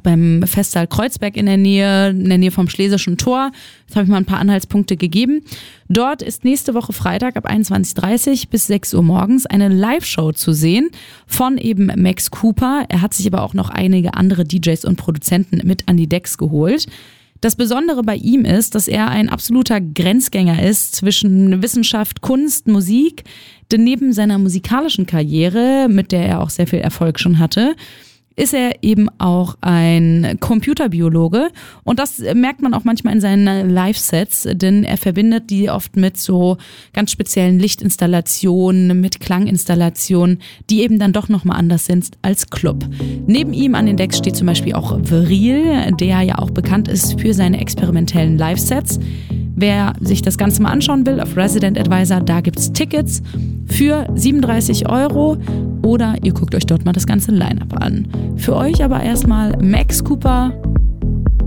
beim Festsaal Kreuzberg in der Nähe vom Schlesischen Tor. Jetzt habe ich mal ein paar Anhaltspunkte gegeben. Dort ist nächste Woche Freitag ab 21:30 Uhr bis 6 Uhr morgens eine Live-Show zu sehen von eben Max Cooper. Er hat sich aber auch noch einige andere DJs und Produzenten mit an die Decks geholt. Das Besondere bei ihm ist, dass er ein absoluter Grenzgänger ist zwischen Wissenschaft, Kunst, Musik. Denn neben seiner musikalischen Karriere, mit der er auch sehr viel Erfolg schon hatte, ist er eben auch ein Computerbiologe. Und das merkt man auch manchmal in seinen Live-Sets, denn er verbindet die oft mit so ganz speziellen Lichtinstallationen, mit Klanginstallationen, die eben dann doch nochmal anders sind als Club. Neben ihm an den Decks steht zum Beispiel auch Vril, der ja auch bekannt ist für seine experimentellen Live-Sets. Wer sich das Ganze mal anschauen will, auf Resident Advisor, da gibt's Tickets für 37 € oder ihr guckt euch dort mal das ganze Line-Up an. Für euch aber erstmal Max Cooper